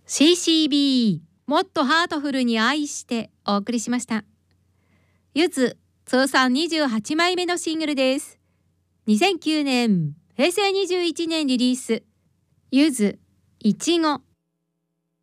CCB もっとハートフルに愛してお送りしました。ゆず通算28枚目のシングルです。2009年平成21年リリース、ゆずいちご。